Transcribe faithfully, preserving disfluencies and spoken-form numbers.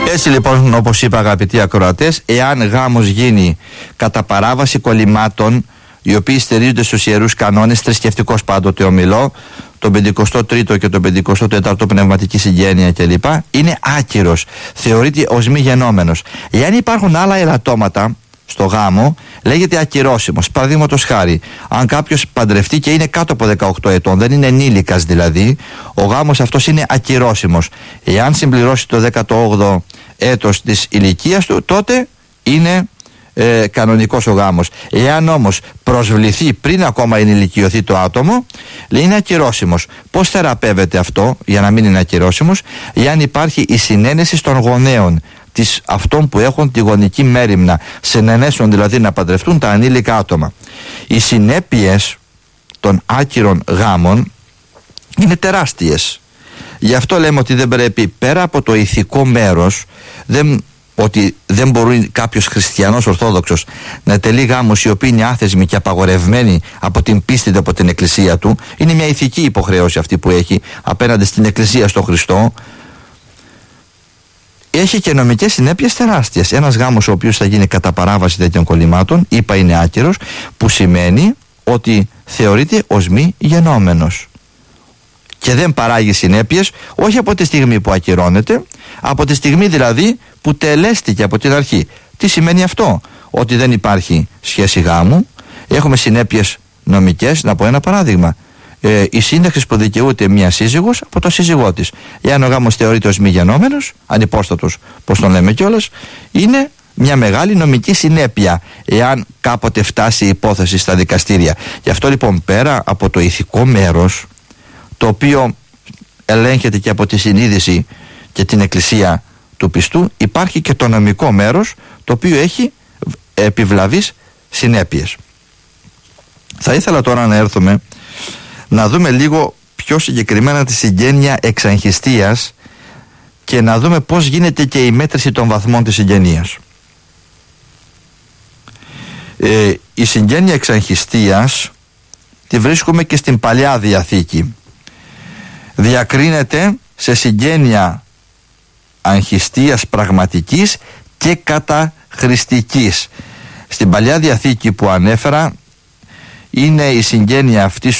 Έτσι λοιπόν, όπως είπα αγαπητοί ακροατές, εάν γάμος γίνει κατά παράβαση κολλημάτων, οι οποίοι στερίζονται στους ιερούς κανόνες, θρησκευτικός πάντοτε ομιλώ, τον πενηκοστό τρίτο και τον πενηκοστό τέταρτο πνευματική συγγένεια κλπ, είναι άκυρος, θεωρείται ως μη γενόμενος. Εάν υπάρχουν άλλα ελαττώματα στο γάμο, λέγεται ακυρώσιμος. Παραδείγματος χάρη, αν κάποιος παντρευτεί και είναι κάτω από δεκαοκτώ ετών, δεν είναι ενήλικας δηλαδή, ο γάμος αυτός είναι ακυρώσιμος. Εάν συμπληρώσει το δέκατο όγδοο έτος της ηλικίας του, τότε είναι ε, κανονικός ο γάμος. Εάν όμως προσβληθεί πριν ακόμα ενηλικιωθεί το άτομο, λέει είναι ακυρώσιμος. Πώς θεραπεύεται αυτό για να μην είναι ακυρώσιμος? Εάν υπάρχει η συνένεση των γονέων της αυτών που έχουν τη γονική μέριμνα, συνενέσουν δηλαδή να παντρευτούν τα ανήλικα άτομα. Οι συνέπειες των άκυρων γάμων είναι τεράστιες. Γι' αυτό λέμε ότι δεν πρέπει, πέρα από το ηθικό μέρος, δεν, ότι δεν μπορεί κάποιος χριστιανός ορθόδοξος να τελεί γάμους οι οποίοι είναι άθεσμοι και απαγορευμένοι από την πίστη του, από την εκκλησία του. Είναι μια ηθική υποχρέωση αυτή που έχει απέναντι στην εκκλησία, στο Χριστό. Έχει και νομικές συνέπειες τεράστιες. Ένας γάμος ο οποίος θα γίνει κατά παράβαση τέτοιων κολλημάτων, είπα είναι άκυρος, που σημαίνει ότι θεωρείται ως μη γενόμενος και δεν παράγει συνέπειες, όχι από τη στιγμή που ακυρώνεται, από τη στιγμή δηλαδή που τελέστηκε από την αρχή. Τι σημαίνει αυτό? Ότι δεν υπάρχει σχέση γάμου, έχουμε συνέπειες νομικές. Να πω ένα παράδειγμα. Ε, η σύνταξη που δικαιούται μία σύζυγος από το σύζυγό της, εάν ο γάμος θεωρείται ως μη γενόμενος, ανυπόστατος, πως τον λέμε κιόλας, είναι μια μεγάλη νομική συνέπεια εάν κάποτε φτάσει η υπόθεση στα δικαστήρια. Γι' αυτό λοιπόν, πέρα από το ηθικό μέρος, το οποίο ελέγχεται και από τη συνείδηση και την εκκλησία του πιστού, υπάρχει και το νομικό μέρος, το οποίο έχει επιβλαβείς συνέπειες. Θα ήθελα τώρα να έρθουμε να δούμε λίγο πιο συγκεκριμένα τη συγγένεια εξαγχιστίας και να δούμε πώς γίνεται και η μέτρηση των βαθμών της συγγενείας. Ε, η συγγένεια εξαγχιστίας τη βρίσκουμε και στην Παλιά Διαθήκη. Διακρίνεται σε συγγένεια αγχιστίας πραγματικής και καταχρηστικής. Στην Παλιά Διαθήκη που ανέφερα είναι η συγγένεια αυτή